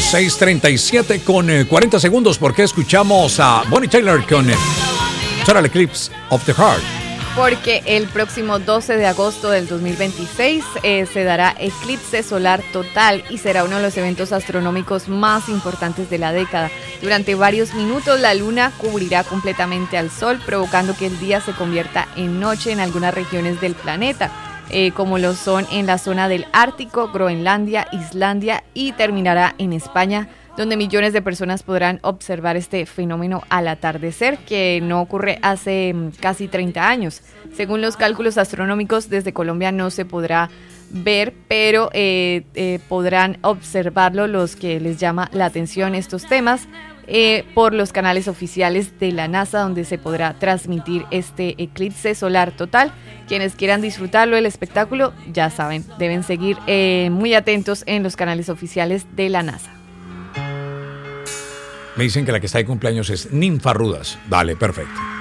6:37 con 40 segundos porque escuchamos a Bonnie Tyler con Total Eclipse of the Heart. Porque el próximo 12 de agosto del 2026 se dará eclipse solar total y será uno de los eventos astronómicos más importantes de la década. Durante varios minutos la luna cubrirá completamente al sol, provocando que el día se convierta en noche en algunas regiones del planeta, como lo son en la zona del Ártico, Groenlandia, Islandia, y terminará en España, donde millones de personas podrán observar este fenómeno al atardecer, que no ocurre hace casi 30 años. Según los cálculos astronómicos, desde Colombia no se podrá ver, pero podrán observarlo los que les llama la atención estos temas por los canales oficiales de la NASA, donde se podrá transmitir este eclipse solar total. Quienes quieran disfrutarlo, el espectáculo, ya saben, deben seguir muy atentos en los canales oficiales de la NASA. Me dicen que la que está de cumpleaños es Ninfa Rudas. Vale, perfecto.